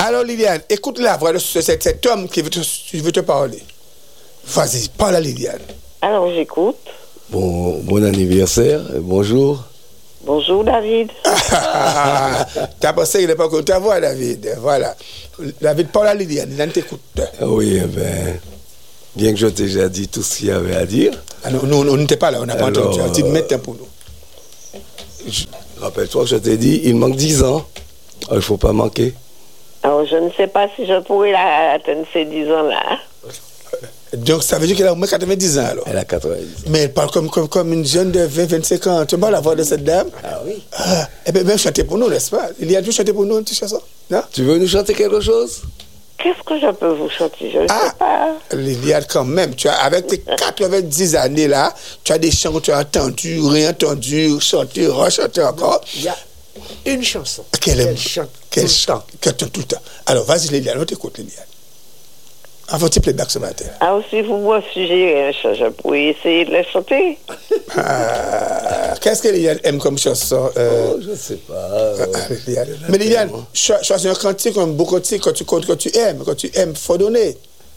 Alors, Liliane, écoute la voix de cet homme qui veut te parler. Vas-y, parle à Liliane. Alors, j'écoute. Bon anniversaire, bonjour. Bonjour, David. T'as pensé qu'il n'est pas contre ta voix, David. Voilà. David, parle à Liliane. Liliane t'écoute. Oui, bien que je t'ai déjà dit tout ce qu'il y avait à dire. Ah non, on n'était pas là, on n'a pas entendu. Tu as dit de mettre un pour nous. Rappelle-toi que je t'ai dit, il manque 10 ans. Il ne faut pas manquer. Alors, je ne sais pas si je pourrais atteindre ces 10 ans-là. Donc, ça veut dire qu'elle a au moins 90 ans, alors. Elle a 90 ans. Mais elle parle comme une jeune de 20-25 ans. Tu vois la voix de cette dame? Ah oui. Eh bien, chanter pour nous, n'est-ce pas? Il y a dû chanter pour nous une petite chanson, non? Tu veux nous chanter quelque chose? Qu'est-ce que je peux vous chanter? Je ne sais pas. Liliane, quand même, avec tes 90 années là, tu as des chants que tu as entendus, réentendus, chantés, rechantés encore. Il y a une chanson qu'elle chante tout le temps. Alors, vas-y, Liliane, on t'écoute, Liliane. Avant de playback ce matin. Alors, si vous me suggérez un chant, je pourrais essayer de la chanter. Qu'est-ce que Liliane aime comme chanson? Je ne sais pas. Mais Liliane, choisis un cantique, un beau cantique que tu aimes. Quand tu aimes, il faut donner.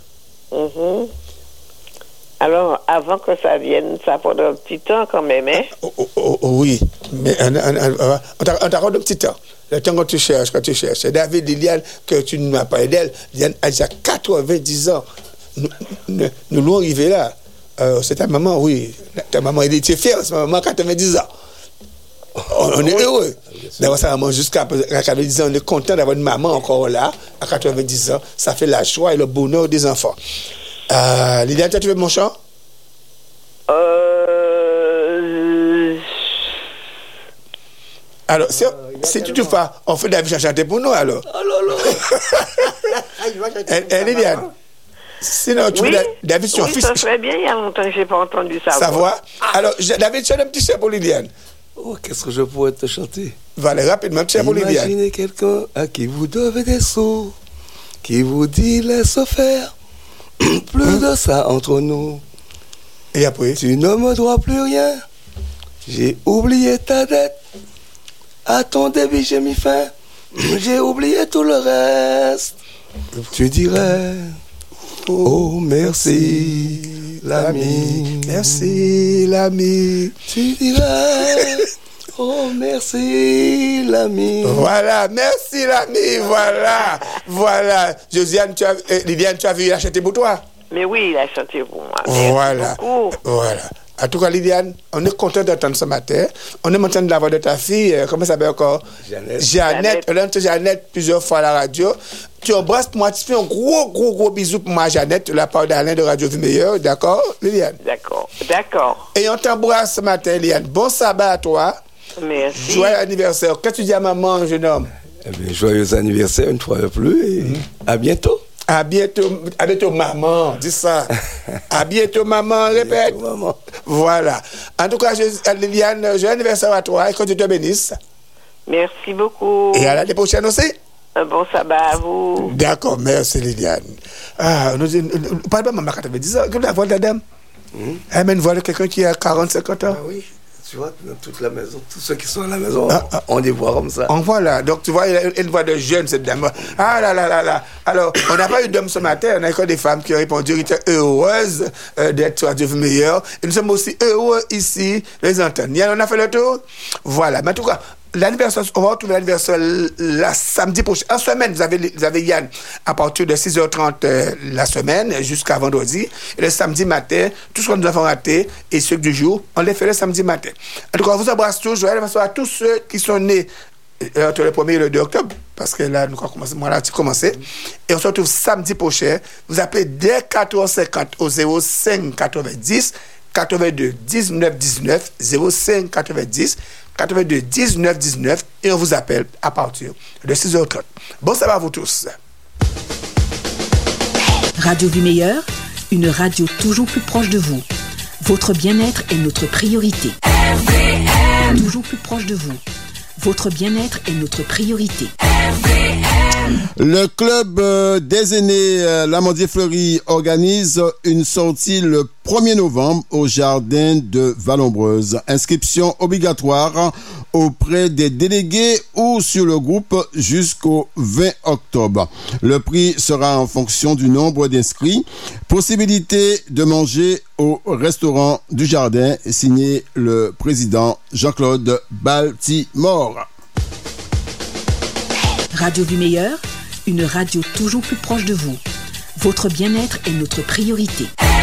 Alors, avant que ça vienne, ça prendra un petit temps quand même, hein? Oui, mais on t'accorde un petit temps. Le temps que tu cherches. C'est David, Liliane, que tu nous as parlé d'elle. Liliane a déjà 90 ans. Nous l'avons arrivé là. C'est ta maman, oui. Ta maman, elle était fière, c'est ma maman, 90 ans. On est heureux d'avoir sa maman jusqu'à 90 ans. On est content d'avoir une maman encore là, à 90 ans. Ça fait la joie et le bonheur des enfants. Liliane, tu veux mon chant? Alors, si tu te fais, on fait David chanter pour nous, alors. Liliane, sinon, tu veux David, son fils. Ça serait bien, il y a longtemps que je n'ai pas entendu ça. Sa voix. Alors, David, chante un petit chant pour Liliane. Oh, qu'est-ce que je pourrais te chanter? Voilà, rapidement, un petit chant pour Liliane. Imaginez quelqu'un à qui vous devez des sous, qui vous dit laisse faire. Plus de ça entre nous. Et après? Tu ne me dois plus rien. J'ai oublié ta dette. À ton débit, j'ai mis fin. J'ai oublié tout le reste. Tu dirais, oh merci, l'ami. Merci, l'ami. Tu dirais, oh merci, l'ami. Voilà, merci, l'ami. Voilà. Josiane, Liliane, tu as vu, il a chanté pour toi? Mais oui, il a chanté pour moi. Voilà. En tout cas, Liliane, on est content d'entendre ce matin. On est content de la voix de ta fille. Comment ça s'appelle encore? Jeannette. On a entendu Jeannette plusieurs fois à la radio. Tu embrasses pour moi. Tu fais un gros bisou pour moi, Jeannette, de la part d'Alain de Radio Vie Meilleure. D'accord, Liliane? D'accord. Et on t'embrasse ce matin, Liliane. Bon sabbat à toi. Merci. Joyeux anniversaire. Qu'est-ce que tu dis à maman, jeune homme? Joyeux anniversaire une fois de plus et à bientôt. À bientôt, maman. Dis ça. À bientôt, maman. Répète. Maman. Voilà. En tout cas, Liliane, joyeux anniversaire à toi et que Dieu te bénisse. Merci beaucoup. Et à l'année prochaine aussi. Un bon sabbat à vous. D'accord, merci, Liliane. Parle pas, maman, 90 ans. Comme la voix de la dame. Elle mène voix de quelqu'un qui a 40-50 ans. Ah oui. Tu vois, dans toute la maison, tous ceux qui sont à la maison, on les voit comme ça. On voit là. Donc, tu vois, il a une voix de jeune, cette dame. Ah là. Alors, on n'a pas eu d'hommes ce matin. On a eu des femmes qui ont répondu qu'ils étaient heureuses d'être sur Radio Vie Meilleure. Et nous sommes aussi heureux ici, les entendre. On a fait le tour. Voilà. Mais en tout cas, l'anniversaire, on va retrouver l'anniversaire la samedi prochain. En semaine, vous avez Yann à partir de 6h30 la semaine jusqu'à vendredi. Et le samedi matin, tout ce que nous avons raté et ceux du jour, on les fait le samedi matin. En tout cas, on vous embrasse tous. Joyeux anniversaire à tous ceux qui sont nés entre le 1er et le 2 octobre. Parce que là, nous avons commencé. Et on se retrouve samedi prochain. Vous appelez dès 4h50 au 05 90 82 19 19 05 90 82 19 19 et on vous appelle à partir de 6h30. Bon sabbat à vous tous. Radio Vie Meilleure, une radio toujours plus proche de vous. Votre bien-être est notre priorité. RVM. Toujours plus proche de vous. Votre bien-être est notre priorité. RVM. Le club des aînés L'Amandier-Fleury organise une sortie le 1er novembre au jardin de Vallombreuse. Inscription obligatoire auprès des délégués ou sur le groupe jusqu'au 20 octobre. Le prix sera en fonction du nombre d'inscrits. Possibilité de manger au restaurant du jardin, signé le président Jean-Claude Baltimore. Radio du Meilleur, une radio toujours plus proche de vous. Votre bien-être est notre priorité.